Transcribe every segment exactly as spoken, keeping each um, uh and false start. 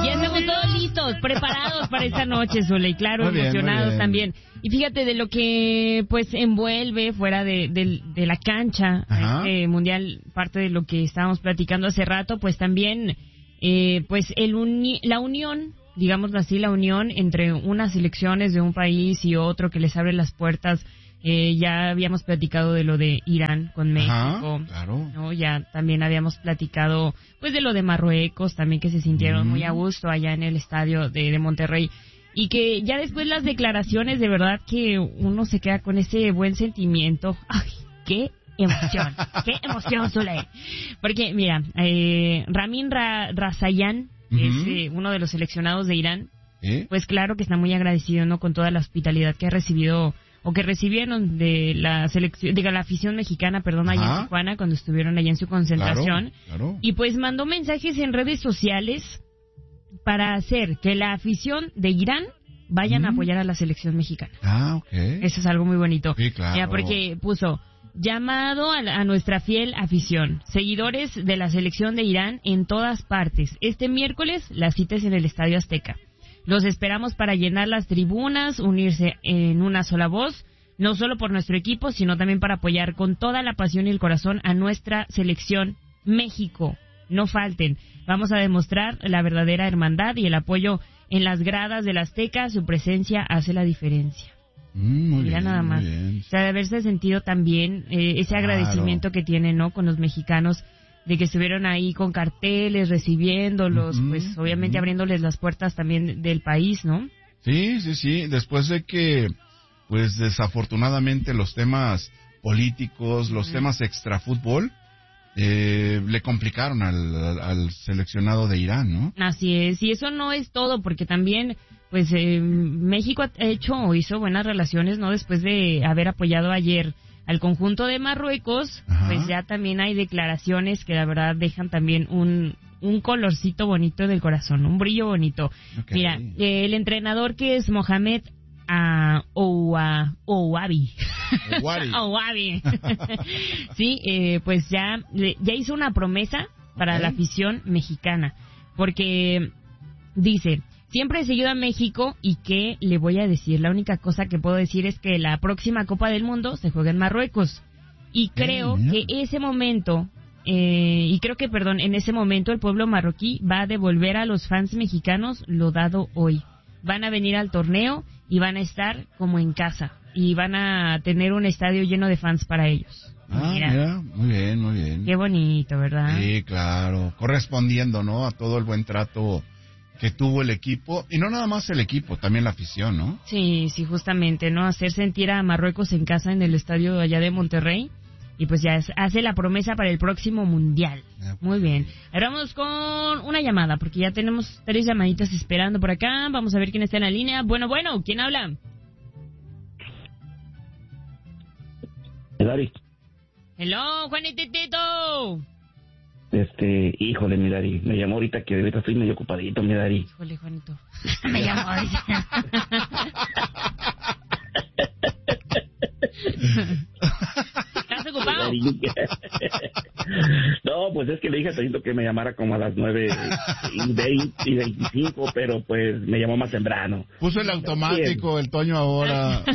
Ya estamos todos listos, preparados para esta noche, Zule, y claro, Muy bien, emocionados muy bien. también. Y fíjate de lo que pues envuelve fuera de, de, de la cancha Ajá. a este mundial, parte de lo que estábamos platicando hace rato, pues también eh, pues el uni- la unión, digámoslo así, la unión entre unas selecciones de un país y otro que les abre las puertas. Eh, ya habíamos platicado de lo de Irán con México, Ajá, claro. ¿no? Ya también habíamos platicado pues de lo de Marruecos, también que se sintieron Mm. muy a gusto allá en el estadio de, de Monterrey. Y que ya después las declaraciones, de verdad que uno se queda con ese buen sentimiento. ¡Ay, qué emoción! ¡Qué emoción, Zule! Porque, mira, eh, Ramin Ra- Razayan, que Ujú. es eh, uno de los seleccionados de Irán, ¿Eh? pues claro que está muy agradecido, ¿no?, con toda la hospitalidad que ha recibido o que recibieron de la selección, diga, la afición mexicana, perdón, allá Ajá. en Tijuana, cuando estuvieron allá en su concentración. Claro, claro. Y pues mandó mensajes en redes sociales para hacer que la afición de Irán vayan a Mm. apoyar a la selección mexicana. Ah, ok. Eso es algo muy bonito. Sí, claro. Mira, porque puso llamado a, la- a nuestra fiel afición, seguidores de la selección de Irán en todas partes. Este miércoles las citas en el Estadio Azteca. Los esperamos para llenar las tribunas, unirse en una sola voz, no solo por nuestro equipo, sino también para apoyar con toda la pasión y el corazón a nuestra selección México. No falten. Vamos a demostrar la verdadera hermandad y el apoyo en las gradas del Azteca. Su presencia hace la diferencia. Mm, muy Mira bien, nada más. muy bien. O sea, de haberse sentido también eh, ese Claro. agradecimiento que tienen, ¿no?, con los mexicanos, de que estuvieron ahí con carteles, recibiéndolos, Ujú, pues obviamente ujú. abriéndoles las puertas también del país, ¿no? Sí, sí, sí. Después de que, pues desafortunadamente los temas políticos, los Ujú. temas extrafútbol, eh, le complicaron al, al, al seleccionado de Irán, ¿no? Así es, y eso no es todo, porque también, pues, eh, México ha hecho o hizo buenas relaciones, ¿no?, después de haber apoyado ayer al conjunto de Marruecos. Ajá. Pues ya también hay declaraciones que la verdad dejan también un, un colorcito bonito del corazón, un brillo bonito. Ok. Mira, eh, el entrenador que es Mohamed ah, Owa- Ouabi. Ouabi. Ouabi. Sí, eh, pues ya, le- ya hizo una promesa para Ok. la afición mexicana, porque dice: siempre he seguido a México y ¿qué le voy a decir? La única cosa que puedo decir es que la próxima Copa del Mundo se juega en Marruecos. Y creo mira. que ese momento, eh, y creo que, perdón, en ese momento el pueblo marroquí va a devolver a los fans mexicanos lo dado hoy. Van a venir al torneo y van a estar como en casa. Y van a tener un estadio lleno de fans para ellos. Ah, mira. muy bien, muy bien. Qué bonito, ¿verdad? Sí, claro, correspondiendo, ¿no?, a todo el buen trato que tuvo el equipo, y no nada más el equipo, también la afición, ¿no? Sí, sí, justamente, ¿no? Hacer sentir a Marruecos en casa en el estadio allá de Monterrey. Y pues ya es- hace la promesa para el próximo mundial. Ah, pues Muy sí. bien. Ahora vamos con una llamada, porque ya tenemos tres llamaditas esperando por acá. Vamos a ver quién está en la línea. Bueno, bueno, ¿quién habla? Dari, Hello, Juanitito. este, híjole, mi Dari, me llamó ahorita que ahorita estoy medio ocupadito, mi Dari. Híjole, Juanito. Me llamó. dice. ¿Estás ocupado? Dari. No, pues es que le dije a Toñito que me llamara como a las nueve y veinte y veinticinco, pero pues me llamó más temprano. Puso el automático, el Toño ahora.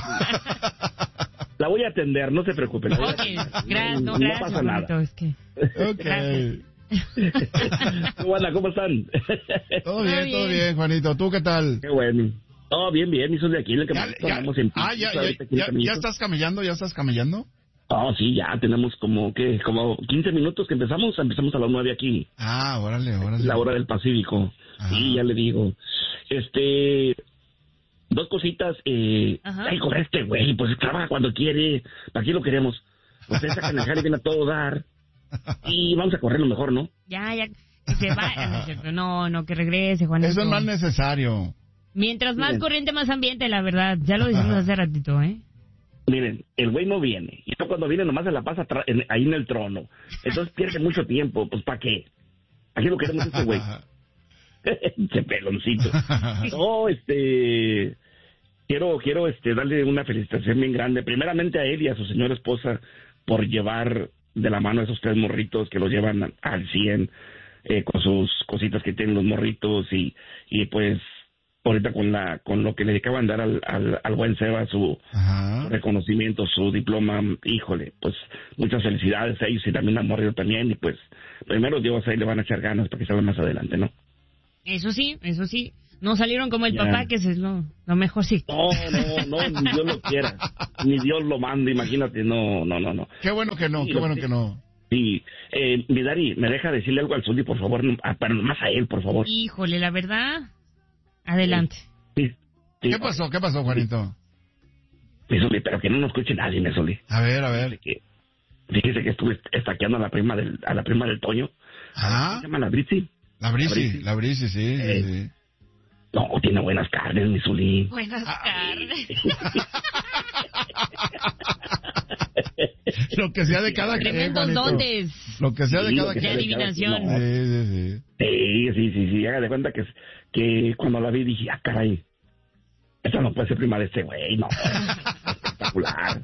La voy a atender, no se preocupe. la voy a Ok, atender. gracias, no, no gracias, pasa nada. Juanito, es que... Ok. Gracias. ¿Cómo anda? ¿Cómo están? Todo bien, todo bien, Juanito. ¿Tú qué tal? Qué bueno. Oh, bien, bien, y soy de aquí, en el Ya, caminito, ya- andamos en ah, ya, Pico, ahorita ya, aquí en el ya, caminito. ya estás camellando, ya estás camellando. Oh, sí, ya tenemos como, ¿qué? Como quince minutos que empezamos, empezamos a las nueve aquí, Ah, órale, órale. la hora del Pacífico. Ajá. Sí, ya le digo. Este, dos cositas, eh, Ajá. ay, con este güey, pues trabaja cuando quiere, ¿para qué lo queremos? Pues esa canejara viene a todo dar, y vamos a correr lo mejor, ¿no? Ya, ya, que se vaya, ¿no es cierto? No, no, que regrese, Juanito. Eso no es necesario. Mientras más Miren. corriente, más ambiente, la verdad. Ya lo dijimos hace ratito, ¿eh? Miren, el güey no viene, y luego cuando viene nomás se la pasa atra- en- ahí en el trono, entonces pierde mucho tiempo, pues ¿para qué? ¿Para qué lo queremos a este güey? Ese peloncito. No, este, quiero, quiero, este, darle una felicitación bien grande, primeramente a él y a su señora esposa por llevar de la mano a esos tres morritos que los llevan al cien. eh, con sus cositas que tienen los morritos y, y pues ahorita con la con lo que le acaban de dar al, al, al buen Seba, su, su reconocimiento, su diploma, híjole, pues muchas felicidades a ellos y también al morrido también, y pues primero Dios ahí le van a echar ganas para que salga más adelante, ¿no? Eso sí, eso sí. No salieron como el Ya. papá, que es lo, lo mejor sí. No, no, no, ni Dios lo quiera, ni Dios lo manda, imagínate, no, no, no, no. Qué bueno que no, Sí, qué bueno sí. que no. Sí, eh, Vidari, me deja decirle algo al Zuli, por favor, no- ah, pero más a él, por favor. Híjole, la verdad, adelante. Sí, sí. ¿Qué pasó? ¿Qué pasó, Juanito? Mi Zuli, pero que no nos escuche nadie, mi Zuli. A ver, a ver. Fíjese que, fíjese que estuve estaqueando a la prima del, a la prima del Toño. Ah, ¿Se llama la Britzi? la brisi, la brisi, sí, Eh. sí, sí. No, tiene buenas carnes, mi Zuli. Buenas Ah, tardes. Lo que sea de cada quien, Tremendos Juanito. dones Lo que sea de Sí, cada lo que de sea quien. de cada adivinación. quien, no. Sí, sí, sí. Sí, sí, sí, sí, haga de cuenta que, que cuando la vi dije, ah, caray, esa no puede ser prima de este güey, no, espectacular.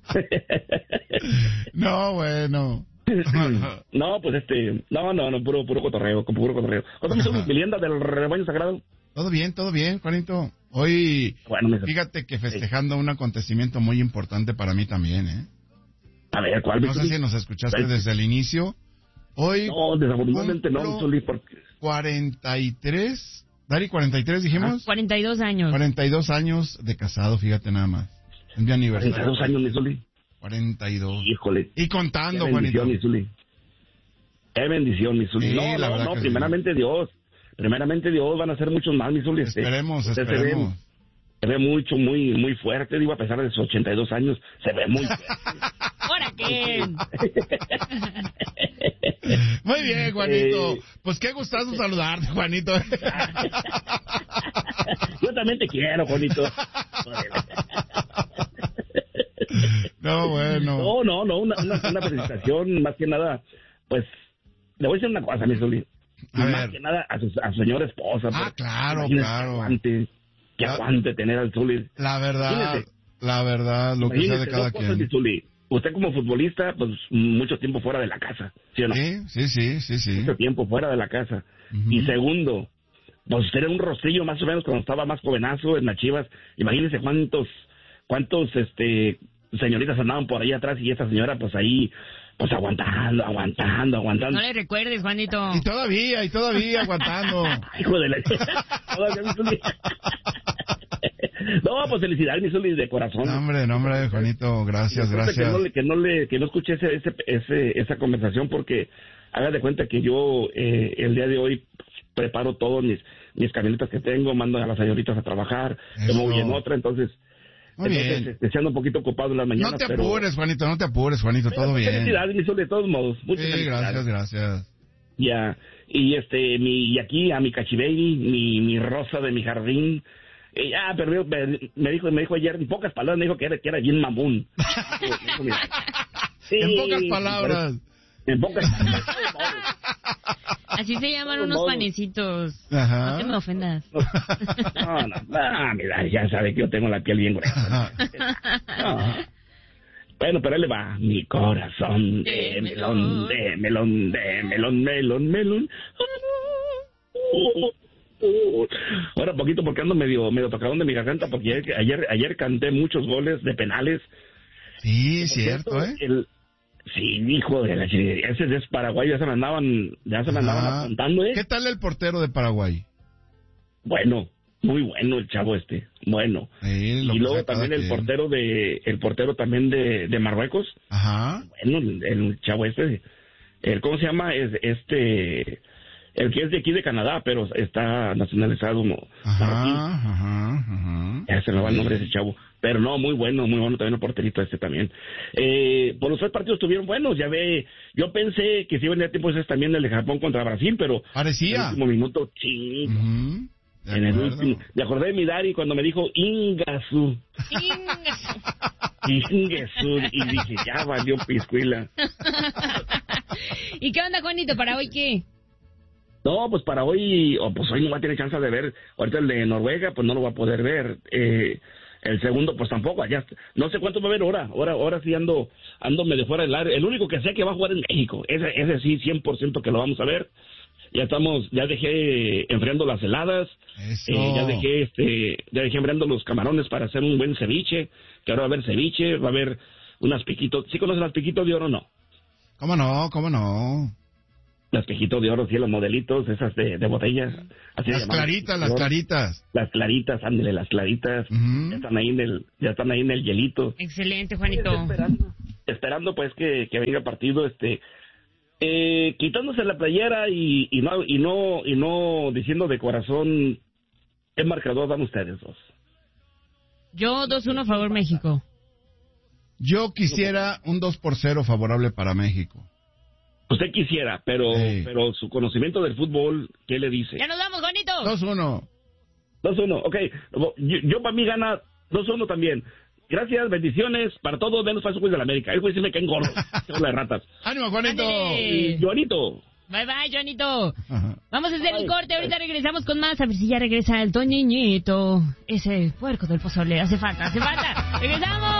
No, bueno. No, pues este, no, no, no, puro, puro cotorreo, con puro cotorreo. ¿Cuánto me hizo mi clienta del rebaño sagrado? Todo bien, todo bien, Juanito. Hoy, Bueno, me- fíjate que festejando un acontecimiento muy importante para mí también, ¿eh? A ver, ¿cuál? No sé si nos escuchaste desde el inicio. Hoy No, desafortunadamente no, cumplo Zuli, porque... cuarenta y tres, Dari, cuarenta y tres dijimos. cuarenta y dos años. cuarenta y dos años de casado, fíjate nada más. Es mi cuarenta y aniversario. dos años, mi Zuli. cuarenta y dos. Híjole. Y Qué contando, bendición, Juanito. mi Zuli. Qué bendición, mi Zuli. Sí, no, la no, verdad no, que primeramente Dios. Primeramente Dios, van a ser muchos más, mi Zuli. Este, Esperemos, usted se ve- esperemos. Se ve mucho, muy muy fuerte, digo, a pesar de sus ochenta y dos años, se ve muy fuerte. ¿Ahora qué? Muy bien, Juanito. Eh. Pues qué gustazo saludarte, Juanito. Yo también te quiero, Juanito. No, bueno. No, no, no, una, una, una felicitación, más que nada, pues, le voy a decir una cosa, mi Zuli. A Más ver. que nada a su, a su señora esposa. Ah, porque claro, imagínese claro. Que aguante, que Ah. aguante tener al Zuli. La verdad, Imagínese. la verdad, lo que sea Imagínese de cada dos cosas, mi quien. Zuli. Usted como futbolista, pues, mucho tiempo fuera de la casa, ¿sí o no? Sí, sí, sí, sí, sí. Mucho tiempo fuera de la casa. Ujú. Y segundo, pues usted era un rostrillo más o menos cuando estaba más jovenazo en las Chivas. Imagínese cuántos, cuántos, este, señoritas andaban por ahí atrás y esta señora, pues ahí, pues aguantando, aguantando, aguantando. No le recuerdes, Juanito. Y todavía, y todavía aguantando. Hijo de la... Todavía, mi Zuli. No, pues felicidades, mi Zuli, de corazón. No, hombre, no, hombre, Juanito, gracias, Disculpe Que no, gracias. le, que no le, que no escuché ese, ese, ese- esa conversación porque haga de cuenta que yo eh, el día de hoy preparo todos mis, mis camionetas que tengo, mando a las señoritas a trabajar, Eso. me voy en otra, entonces, Muy entonces bien. este, se anda un poquito ocupado en las mañanas. No te pero- apures, Juanito, no te apures, Juanito, pero, todo pues, bien. Felicidades, mi Zuli, de todos modos. Muchas Sí, felicidades. gracias, gracias. Ya, y este, mi, y aquí a mi cachibaby, mi, mi rosa de mi jardín, eh, ah, pero me, me dijo, me dijo ayer, en pocas palabras, me dijo que era, que era bien mamón. Me dijo, mira, sí, En pocas palabras. En pocas palabras. Así se llaman Todos unos modos. panecitos. Ajá. No te me ofendas. No, no, no, mira, ya sabe que yo tengo la piel bien gruesa. No. Bueno, pero ahí le va. Mi corazón de melón, de melón, de melón, melón, melón. Ahora poquito porque ando medio medio tocadón de mi garganta porque ayer ayer, ayer canté muchos goles de penales. Sí, Por cierto, ¿eh? El, sí, hijo de la chingada. Ese es Paraguay, ya se me andaban, ya se me andaban Ajá. apuntando, ¿eh? ¿Qué tal el portero de Paraguay? Bueno, muy bueno el chavo este, bueno. Sí, lo Y que luego sea cada también el quien. portero de el portero también de, de Marruecos, Ajá. bueno, el, el chavo este, el cómo se llama es este el que es de aquí de Canadá, pero está nacionalizado como marroquí. Ajá, ajá, ajá. Ya se me va el nombre de ese chavo. Pero no, muy bueno, muy bueno también el porterito este también. Eh, por los tres partidos estuvieron buenos, ya ve. Yo pensé que si iba a tener tiempo ese también el de Japón contra Brasil, pero en el Parecía. último minuto, ching. Ujú, de En el acuerdo. último, me acordé de mi Dari cuando me dijo Ingasu. Ingasu. Y dije, ya valió piscuila. ¿Y qué onda, Juanito? ¿Para hoy qué? No, pues para hoy, o pues hoy no va a tener chance de ver. Ahorita el de Noruega, pues no lo va a poder ver. Eh, el segundo, pues tampoco. Allá, no sé cuánto va a haber ahora. Ahora, ahora sí ando, ando medio fuera del área. El único que sé que va a jugar en México. Ese, ese sí, cien por ciento que lo vamos a ver. ya estamos, ya dejé enfriando las heladas, Eso. eh, ya dejé este, ya dejé enfriando los camarones para hacer un buen ceviche, que ahora va a haber ceviche, va a haber unas piquitos, ¿sí conocen las piquitos de oro o no? ¿Cómo no? ¿Cómo no? Las piquitos de oro, sí, los modelitos, esas de, de botellas. Así Las claritas, las claritas. Las claritas, ándale, las claritas. Uh-huh. Ya están ahí en el, ya están ahí en el hielito. Excelente, Juanito. Esperando, esperando pues que, que venga partido, este, eh, quitándose la playera y, y no, y no, y no diciendo de corazón, ¿qué marcador dan ustedes dos? Yo dos uno favor México. Yo quisiera un dos por cero favorable para México. Usted quisiera, pero sí. pero su conocimiento del fútbol, ¿qué le dice? ¡Ya nos vamos, Juanito! dos uno. dos uno, ok. Yo, yo para mí gana dos uno también. Gracias, bendiciones para todos, menos para su juez de la América. El juez sí me caen gordos, de ratas. ¡Ánimo, Juanito! Y Juanito. Bye, bye, Juanito. Ajá. Vamos a hacer el corte, ahorita regresamos con más. A ver si ya regresa el Toñiñito. Ese puerco del pozole. Hace falta, hace falta. ¡Regresamos!